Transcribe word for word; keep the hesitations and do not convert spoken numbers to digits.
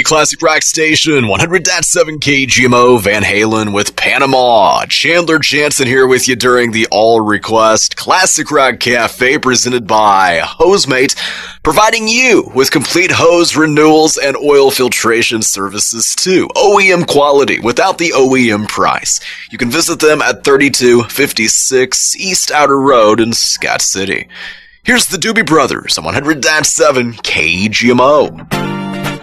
Classic Rock Station, one hundred point seven K G M O, Van Halen with Panama. Chandler Jansen here with you during the All Request Classic Rock Cafe presented by HoseMate, providing you with complete hose renewals and oil filtration services too. O E M quality without the O E M price. You can visit them at thirty-two fifty-six East Outer Road in Scott City. Here's the Doobie Brothers on one hundred point seven K G M O.